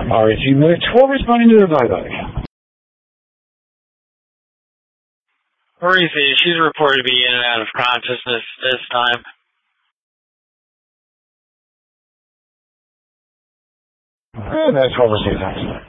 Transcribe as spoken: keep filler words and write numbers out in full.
R A G Unit twelve responding to the bye-bye. Where is she? She's reported to be in and out of consciousness this time. And that's what we're seeing.